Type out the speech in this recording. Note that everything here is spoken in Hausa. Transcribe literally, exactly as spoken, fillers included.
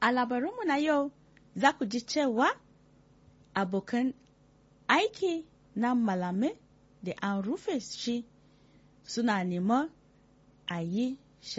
A labarinmu na yau za ku ji cewa abokan aiki na malamai da an rufe shi suna neman a yi